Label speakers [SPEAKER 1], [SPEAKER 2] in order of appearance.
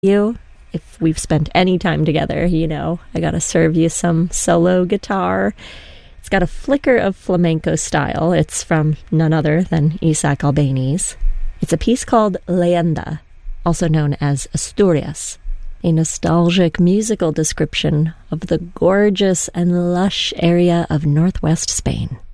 [SPEAKER 1] you. If we've spent any time together, you know, I gotta serve you some solo guitar. It's got a flicker of flamenco style. It's from none other than Isaac Albéniz. It's a piece called Leyenda, also known as Asturias, a nostalgic musical description of the gorgeous and lush area of northwest Spain.